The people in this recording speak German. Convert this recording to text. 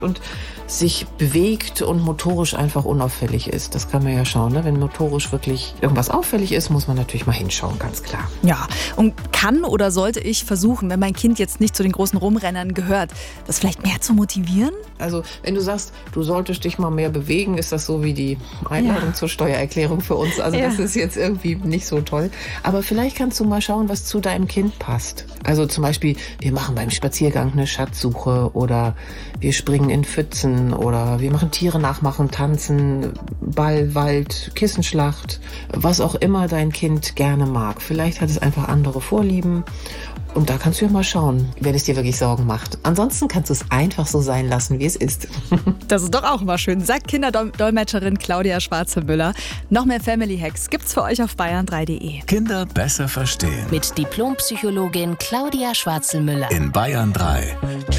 und sich bewegt und motorisch einfach unauffällig ist. Das kann man ja schauen. Ne? Wenn motorisch wirklich irgendwas auffällig ist, muss man natürlich mal hinschauen, ganz klar. Ja, und kann oder sollte ich versuchen, wenn mein Kind jetzt nicht zu den großen Rumrennern gehört, das vielleicht mehr zu motivieren? Also wenn du sagst, du solltest dich mal mehr bewegen, ist das so wie die Einladung zur Steuererklärung für uns. Also das ist jetzt irgendwie nicht so toll. Aber vielleicht kannst du mal schauen, was zu deinem Kind passt. Also zum Beispiel, wir machen beim Spaziergang eine Schatzsuche oder wir springen in Pfützen oder wir machen Tiere nachmachen, tanzen, Ball, Wald, Kissenschlacht, was auch immer dein Kind gerne mag. Vielleicht hat es einfach andere Vorlieben und da kannst du ja mal schauen, wenn es dir wirklich Sorgen macht. Ansonsten kannst du es einfach so sein lassen, wie es ist. Das ist doch auch immer schön, sagt Kinderdolmetscherin Claudia Schwarze-Müller. Noch mehr Family Hacks gibt's für euch auf bayern3.de. Kinder besser verstehen. Mit Diplompsychologin Claudia Schwarze-Müller. In Bayern 3.